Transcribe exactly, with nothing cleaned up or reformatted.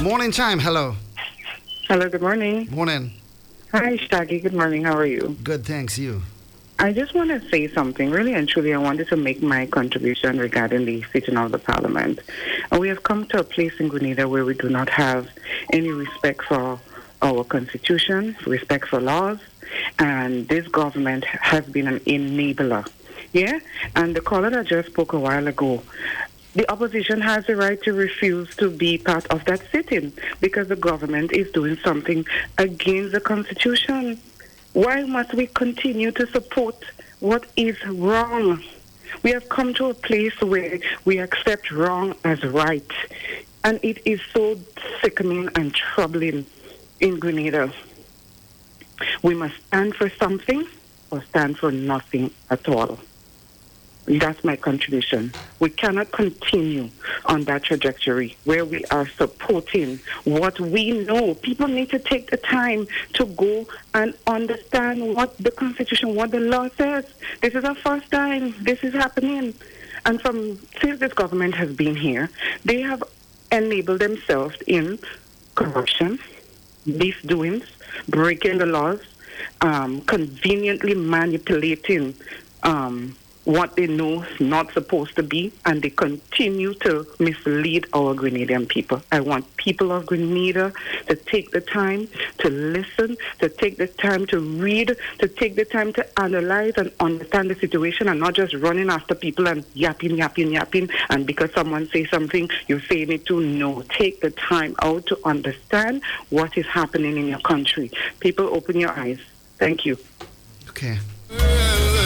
Morning time. Hello. Hello, good morning. Morning. Hi, Shaggy. Good morning. How are you? Good, thanks. You. I just want to say something. Really and truly, I wanted to make my contribution regarding the sitting of the parliament. And we have come to a place in Grenada where we do not have any respect for our constitution, respect for laws, and this government has been an enabler. Yeah? And the caller that just spoke a while ago, the opposition has the right to refuse to be part of that sitting because the government is doing something against the constitution. Why must we continue to support what is wrong? We have come to a place where we accept wrong as right. And it is so sickening and troubling in Grenada. We must stand for something or stand for nothing at all. That's my contribution. We cannot continue on that trajectory where we are supporting what we know. People need to take the time to go and understand what the Constitution, what the law says. This is our first time this is happening. And from since this government has been here, they have enabled themselves in corruption, misdoings, breaking the laws, um, conveniently manipulating um what they know is not supposed to be, and they continue to mislead our Grenadian people. I want people of Grenada to take the time to listen, to take the time to read, to take the time to analyze and understand the situation and not just running after people and yapping, yapping, yapping, and because someone says something, you're saying it too. No, take the time out to understand what is happening in your country. People, open your eyes. Thank you. Okay.